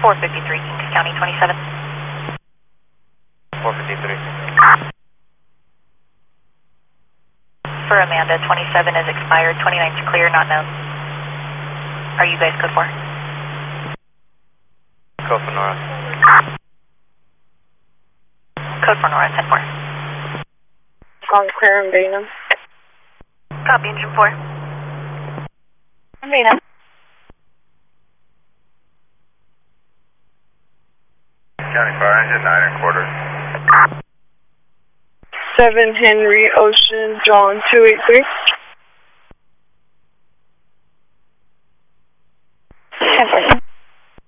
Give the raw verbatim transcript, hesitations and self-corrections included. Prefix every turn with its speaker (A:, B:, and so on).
A: four fifty-three, Kings County twenty-seven.
B: four fifty-three.
A: For Amanda, twenty-seven is expired, twenty-nine is clear, not known. Are you guys code four?
B: Code for Nora.
A: Code for Nora, ten four.
C: On clear in Bainham.
A: Copy, engine four.
C: Bainham.
B: County Fire Engine, nine and quarter.
C: seven Henry Ocean, John two eight three. ten four.